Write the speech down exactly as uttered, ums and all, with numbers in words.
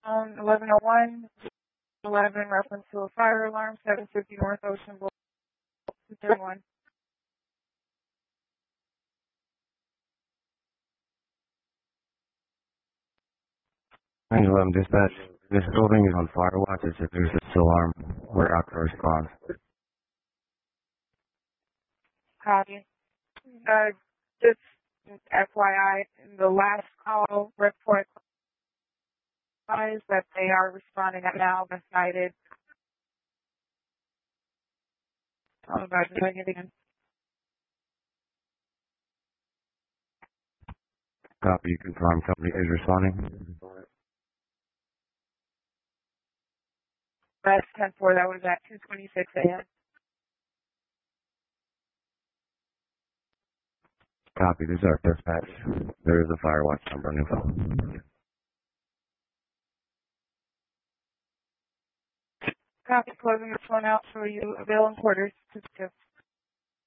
Um, eleven oh one, eleven, reference to a fire alarm, seven fifty North Ocean Boulevard, two thirty-one. nine eleven dispatch. This building is on fire watch. It's if there's a alarm. We're out to respond. Copy. Uh, just F Y I, in the last call report is that they are responding at now, been cited. I'm about to tell you again. Copy. Confirm company is responding. That's ten four, that was at two twenty-six a m Copy. This is our dispatch. There is a fire watch number on your phone. Copy, closing this one out for you. Avail and quarters to the